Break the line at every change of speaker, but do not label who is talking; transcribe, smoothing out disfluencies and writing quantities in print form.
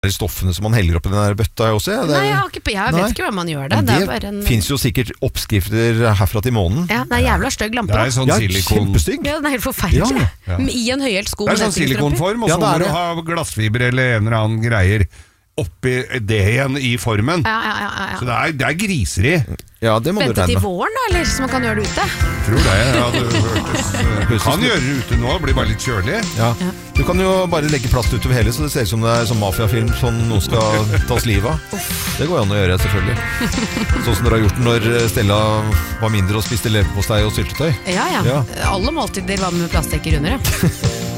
stoffene som man heller opp i den der bøtta også.
Nei, jeg vet ikke hva man gjør det.
Det finnes jo sikkert oppskrifter herfra til månen.
Ja, det jævla stygg lampe.
Det sånn silikon.
Kjempestygg.
Ja, den helt forferdelig. Ja. I en høyhælt sko.
Det sånn silikonform, og så må du ha glassfiber eller en eller annen greier oppi det igjen i formen.
Ja.
Så det griseri.
Ja, det må du
vente til våren da, eller så man kan gjøre det ute?
Tror det, Du kan gjøre det ute nå, det blir bare litt kjølig.
Ja. Du kan jo bare legge plast utover hele, så det ser ut som det som mafiafilm, sånn noen skal tas liv av. Det går an å gjøre, selvfølgelig. Sånn som dere har gjort når Stella var mindre og spiste leverpostei og syltetøy.
Ja. Alle måltider var med plastdekker under, ja.